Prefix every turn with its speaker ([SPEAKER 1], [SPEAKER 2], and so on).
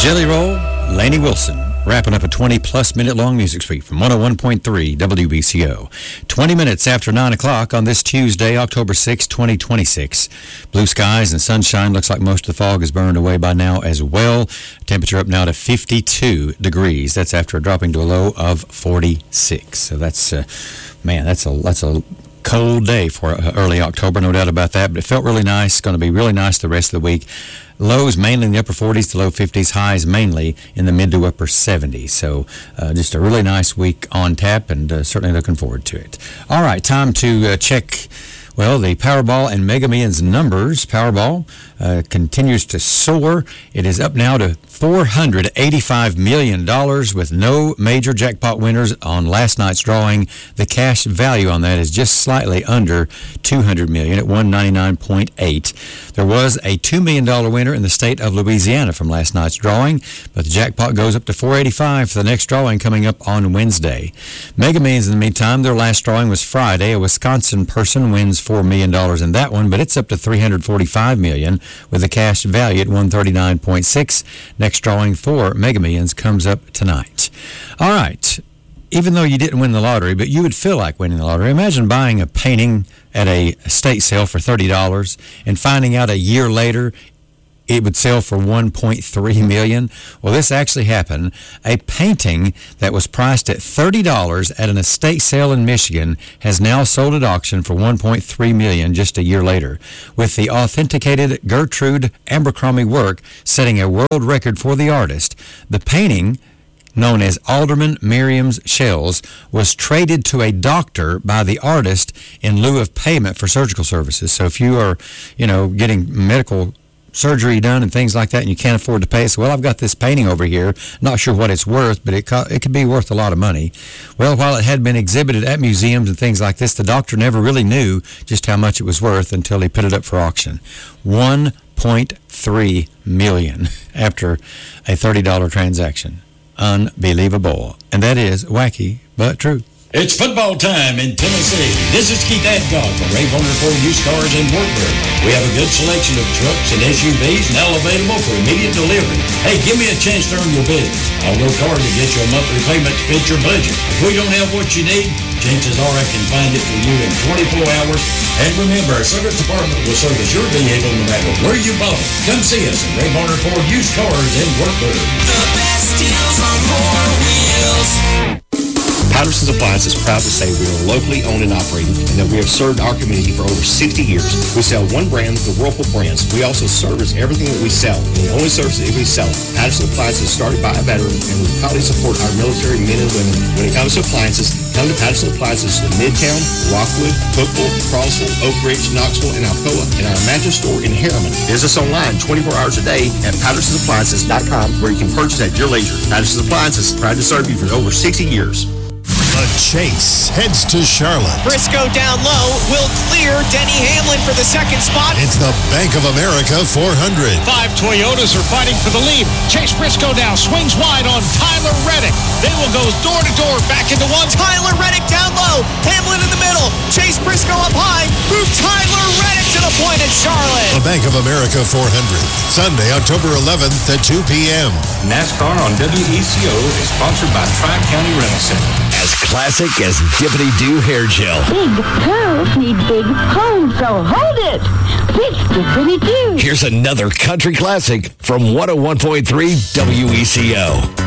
[SPEAKER 1] Jelly Roll, Lainey Wilson, wrapping up a 20-plus minute-long music suite from 101.3 WBCO. 20 minutes after 9 o'clock on this Tuesday, October 6, 2026. Blue skies and sunshine. Looks like most of the fog is burned away by now as well. Temperature up now to 52 degrees. That's after dropping to a low of 46. So that's, that's a cold day for early October, no doubt about that, but it felt really nice. It's going to be really nice the rest of the week. Lows mainly in the upper 40s to low 50s, highs mainly in the mid to upper 70s. So just a really nice week on tap, and certainly looking forward to it. All right, time to check, the Powerball and Mega Millions numbers. Powerball continues to soar. It is up now to $485 million with no major jackpot winners on last night's drawing. The cash value on that is just slightly under $200 million at $199.8. There was a $2 million winner in the state of Louisiana from last night's drawing, but the jackpot goes up to $485 for the next drawing coming up on Wednesday. Mega Millions, in the meantime, their last drawing was Friday. A Wisconsin person wins $4 million in that one, but it's up to $345 million with a cash value at $139.6. Next drawing for Mega Millions comes up tonight. All right. Even though you didn't win the lottery, but you would feel like winning the lottery. Imagine buying a painting at a estate sale for $30 and finding out a year later it would sell for $1.3 million. Well, this actually happened. A painting that was priced at $30 at an estate sale in Michigan has now sold at auction for $1.3 million just a year later, with the authenticated Gertrude Abercrombie work setting a world record for the artist. The painting, known as Alderman Miriam's Shells, was traded to a doctor by the artist in lieu of payment for surgical services. So if you are, getting medical surgery done and things like that, and you can't afford to pay, so, I've got this painting over here, not sure what it's worth, but it could be worth a lot of money. Well, while it had been exhibited at museums and things like this, the doctor never really knew just how much it was worth until he put it up for auction. $1.3 million after a $30 transaction. Unbelievable. And that is wacky, but true.
[SPEAKER 2] It's football time in Tennessee. This is Keith Adcock from Ray Horner Ford Used Cars in Wartburg. We have a good selection of trucks and SUVs now available for immediate delivery. Hey, give me a chance to earn your business. I'll work hard to get you a monthly payment to fit your budget. If we don't have what you need, chances are I can find it for you in 24 hours. And remember, our service department will service your vehicle no matter where you bought it. Come see us at Ray Horner Ford Used Cars in Wartburg.
[SPEAKER 3] The best deals on four wheels.
[SPEAKER 4] Patterson's Appliance is proud to say we are locally owned and operated, and that we have served our community for over 60 years. We sell one brand, the Whirlpool brands. We also service everything that we sell, and we only service it if we sell it. Patterson Appliance is started by a veteran, and we proudly support our military men and women. When it comes to appliances, come to Patterson Appliances in Midtown, Rockwood, Cookville, Crossville, Oak Ridge, Knoxville, and Alcoa, and our mattress store in Harriman. Visit us online 24 hours a day at PattersonAppliances.com, where you can purchase at your leisure. Patterson's Appliances, proud to serve you for over 60 years.
[SPEAKER 5] The chase heads to Charlotte.
[SPEAKER 6] Briscoe down low, will clear Denny Hamlin for the second spot.
[SPEAKER 5] It's the Bank of America 400.
[SPEAKER 7] 5 Toyotas are fighting for the lead. Chase Briscoe now swings wide on Tyler Reddick. They will go door to door, back into one.
[SPEAKER 6] Tyler Reddick down low, Hamlin in the middle. Chase Briscoe up high, move Tyler Reddick to the point at Charlotte.
[SPEAKER 5] The Bank of America 400, Sunday, October 11th at 2 p.m.
[SPEAKER 8] NASCAR on WECO is sponsored by Tri-County Rental Center.
[SPEAKER 9] As classic as Dippity Doo hair gel.
[SPEAKER 10] Big pearls need big holes, so hold it. Big Dippity Doo.
[SPEAKER 9] Here's another country classic from 101.3 WECO.